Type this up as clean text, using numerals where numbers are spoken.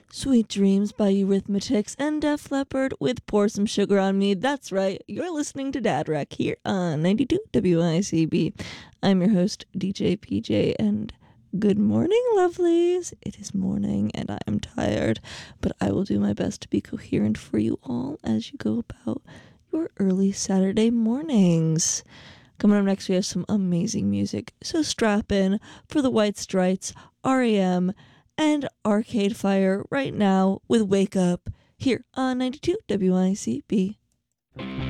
Sweet Dreams by Eurythmetics and Def Leppard with Pour Some Sugar on Me. That's right, you're listening to Dad Rec here on 92 WICB. I'm your host, DJ PJ, and good morning, lovelies. It is morning and I am tired, but I will do my best to be coherent for you all as you go about your early Saturday mornings. Coming up next, we have some amazing music, so strap in for the White Stripes, REM, and Arcade Fire right now with Wake Up here on 92 WICB.